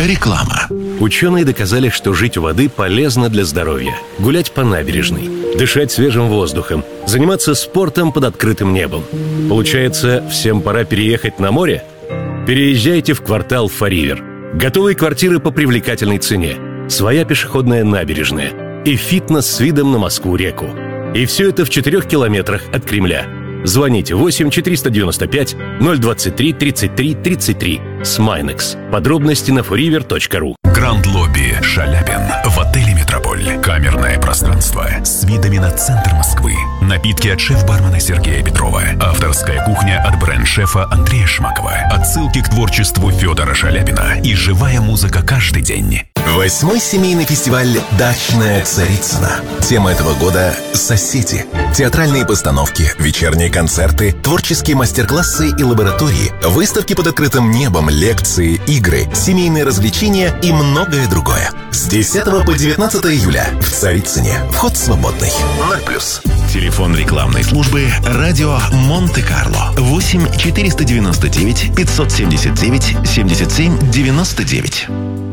Реклама. Ученые доказали, что жить у воды полезно для здоровья. Гулять по набережной, дышать свежим воздухом, заниматься спортом под открытым небом. Получается, всем пора переехать на море? Переезжайте в квартал Фаривер. Готовые квартиры по привлекательной цене, своя пешеходная набережная и фитнес с видом на Москву-реку. И все это в 4 километрах от Кремля. Звоните 8 495 023 33 33. Смайнекс. Подробности на forever.ru. Гранд Лобби Шаляпин в отеле «Метрополь». Камерное пространство с видами на центр Москвы. Напитки от шеф-бармена Сергея Петрова. Авторская кухня от бренд-шефа Андрея Шмакова. Отсылки к творчеству Федора Шаляпина и живая музыка каждый день. 8-й семейный фестиваль «Дачная Царицына». Тема этого года – соседи. Театральные постановки, вечерние концерты, творческие мастер-классы и лаборатории, выставки под открытым небом, лекции, игры, семейные развлечения и многое другое. С 10 по 19 июля в Царицыне. Вход свободный. 0+. Телефон рекламной службы «Радио Монте-Карло». 8 499 579 77 99.